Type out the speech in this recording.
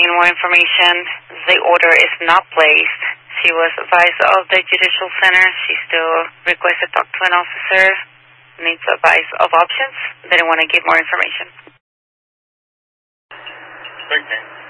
getting more information. The order is not placed. She was advised of the Judicial Center. She still requests to talk to an officer. Needs advice of options. They don't want to give more information. Okay.